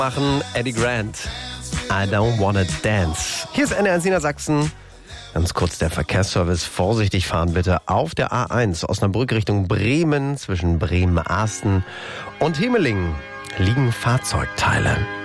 machen Eddie Grant. I don't wanna dance. Hier ist NDR Niedersachsen. Ganz kurz der Verkehrsservice. Vorsichtig fahren bitte auf der A1 Osnabrück Richtung Bremen. Zwischen Bremen-Asten und Himmelingen liegen Fahrzeugteile.